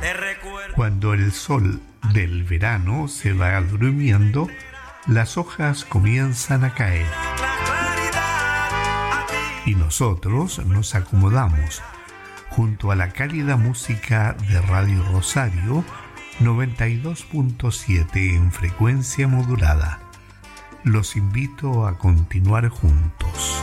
Cuando el sol del verano se va durmiendo, las hojas comienzan a caer. Y nosotros nos acomodamos junto a la cálida música de Radio Rosario 92.7 en frecuencia modulada. Los invito a continuar juntos.